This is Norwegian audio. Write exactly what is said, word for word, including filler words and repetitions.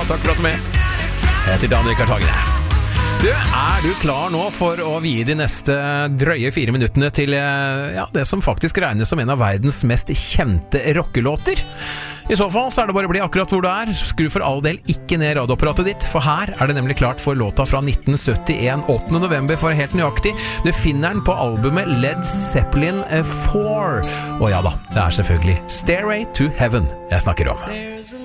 takk for at du er med. Jeg heter Dan Rikard Hagen. Du, er du klar nå for å vie de neste drøye fire minuttene til ja, det som faktisk regnes som en av verdens mest kjente rockelåter? I så fall så er det bare å bli akkurat hvor du er. Skru for all del ikke ned radioapparatet ditt, for her er det nemlig klart for låta fra nitten syttien, åttende november for helt nøyaktig. Du finner den på albumet Led Zeppelin four. Og ja da, det er selvfølgelig Stairway to Heaven jeg snakker om.